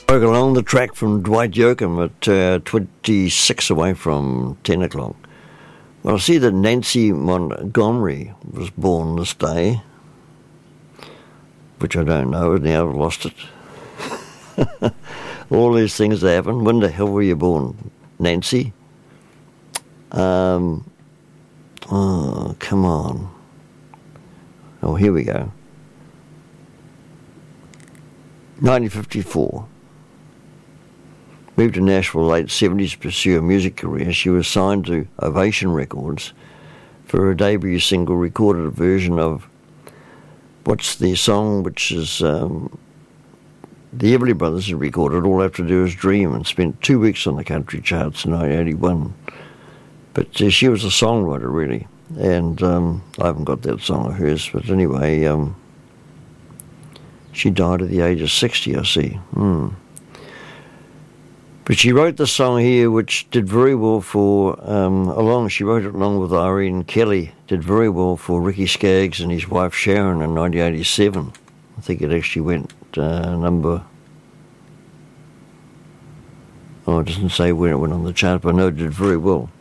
Broke along the track from Dwight Yoakam at 26 away from 10 o'clock. Well, I see that Nancy Montgomery was born this day, which I don't know, now I've lost it. All these things that happen. When the hell were you born, Nancy? Oh, come on. Oh, here we go. 1954. Moved to Nashville late 70s to pursue a music career. She was signed to Ovation Records for her debut single, recorded a version of what's the song which is the Everly Brothers had recorded, All I Have to Do Is Dream, and spent 2 weeks on the country charts in 1981. But she was a songwriter, really, and I haven't got that song of hers, but anyway, she died at the age of 60, I see. But she wrote the song here, which did very well for, she wrote it along with Irene Kelly, did very well for Ricky Skaggs and his wife Sharon in 1987. I think it actually went number, it doesn't say when it went on the chart, but I know it did very well.